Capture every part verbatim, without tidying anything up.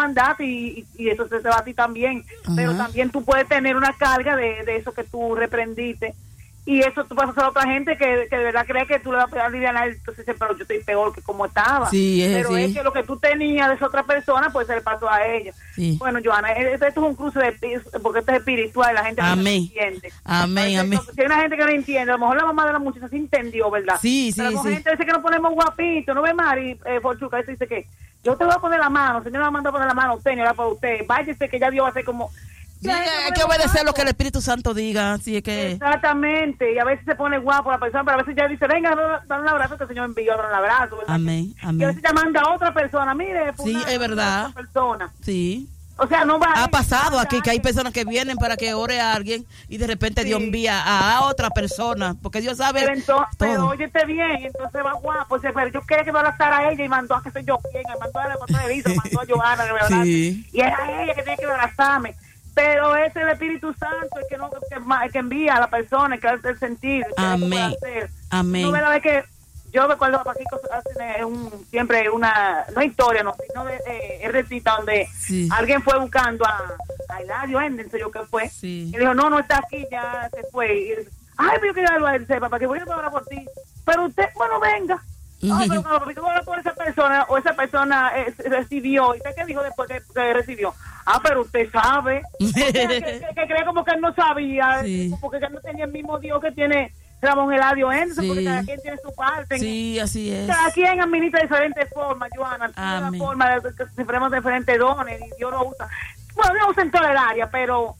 mandaste y, y, y eso se, se va a ti también. Ajá. Pero también tú puedes tener una carga de, de eso que tú reprendiste. Y eso tú puedes hacer a otra gente que, que de verdad cree que tú le vas a aliviar a él. Entonces dice, pero yo estoy peor que como estaba. Sí, es, pero sí. es que lo que tú tenías de esa otra persona, pues se le pasó a ella. Sí. Bueno, Johanna, esto es un cruce de porque esto es espiritual, la gente amén. No entiende. Amén, amén. Si hay una gente que no entiende, a lo mejor la mamá de la muchacha sí entendió, ¿verdad? Sí, sí, pero sí. gente dice que nos ponemos guapitos, ¿no ve, Mari? Eh, Forchuca, eso dice que yo te voy a poner la mano, señora, me manda a poner la mano a usted, señora, para usted. Váyase que ya Dios va a ser como... Sí, hay que obedecer lo que el Espíritu Santo diga, así es que... Exactamente, y a veces se pone guapo la persona, pero a veces ya dice, venga, dale un abrazo, que el Señor envió, dale un abrazo, ¿verdad? Amén, amén. Y a veces ya manda a otra persona, mire, sí, es verdad. Otra persona. Sí. O sea, no va ha pasado aquí que hay personas que vienen para que ore a alguien y de repente sí. Dios envía a, a otra persona, porque Dios sabe pero, entonces, todo. Pero óyete bien, entonces va guapo, pero yo quería que me abrazara a ella y mandó a que sé yo quién, mandó a la otra de mandó a Johanna, de verdad. Sí. Y era ella que tiene que abrazarme. Pero es el Espíritu Santo el que, no, que, que envía a la persona, que hace el sentido. Amén. Amén. No, ¿verdad? Que yo recuerdo a Paquico hace un, siempre una, no historia, no, sino de, eh, es recita donde sí. alguien fue buscando a, a Hilario Henderson, yo que fue. Sí. Y dijo, no, no está aquí, ya se fue. Y, ay, pero yo quiero algo a él, sepa, para que voy a hablar por ti. Pero usted, bueno, venga. No, pero cuando Paquico habla por esa persona, o esa persona eh, recibió, ¿y usted qué dijo después que, que recibió? Ah, pero usted sabe. O sea, que, que, que cree como que él no sabía, sí. porque él no tenía el mismo Dios que tiene Ramón Eladio Henderson, sí. porque cada quien tiene su parte. Sí, así es. Cada quien administra de diferentes formas, Johanna. Una forma de que tenemos diferentes dones y Dios lo usa. Bueno, Dios usa en toda el área, pero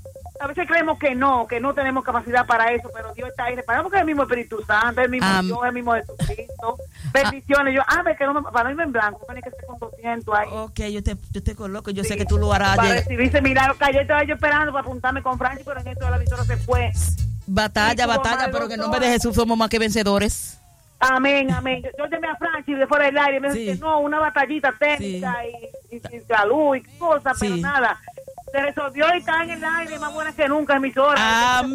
a veces creemos que no, que no tenemos capacidad para eso, pero Dios está ahí. Reparamos que es el mismo Espíritu Santo, el mismo um, Dios, el mismo Jesucristo. Bendiciones. Yo, ah, que no me, para irme en blanco, tiene que ser con doscientos ahí. Ok, yo te, yo te coloco, yo sí. sé que tú lo harás. Para recibirse milagro. Yo estaba yo esperando para apuntarme con Francis, pero en esto de la victoria se fue. Batalla, batalla, pero que en nombre de Jesús somos más que vencedores. Amén, amén. Yo, yo llamé a Francis de fuera del aire y me sí. dice, no, una batallita técnica sí. y, y, y salud y cosas, sí. pero nada. Se resolvió y está en el aire, más buena que nunca, emisora.